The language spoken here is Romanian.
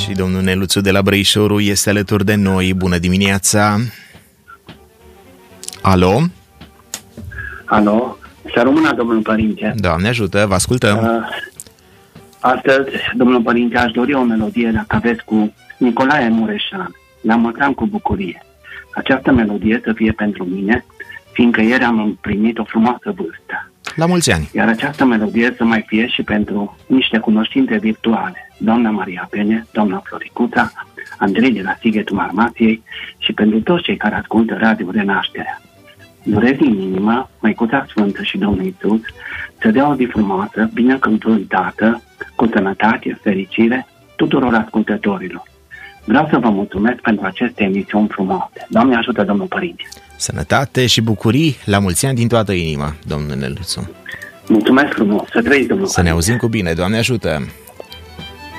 Și domnul Neluțu de la Brăișoru este alături de noi. Bună dimineața! Alo? Alo? Să rămână, domnul părinte. Doamne ajută, vă ascultăm. Astăzi, domnul părinte, aș dori o melodie, dacă aveți, cu Nicolae Mureșan. La mulți ani cu bucurie. Această melodie să fie pentru mine, fiindcă ieri am împlinit o frumoasă vârstă. La mulți ani! Iar această melodie să mai fie și pentru niște cunoștințe virtuale. Doamna Maria Pene, doamna Floricuța, Andrei de la Sighetul Marmației și pentru toți cei care ascultă Radio Renașterea. Doresc din inimă, Măicuța Sfântă și Domnul Iisus să dea o zi frumoasă, binecuvântată, cu sănătate, fericire tuturor ascultătorilor. Vreau să vă mulțumesc pentru aceste emisiuni frumoase. Doamne ajută, domnul părinte! Sănătate și bucurii, la mulți ani din toată inima, domnul Neluțu. Mulțumesc frumos, să trăiți, domnul Să ne auzim cu bine, Doamne ajută!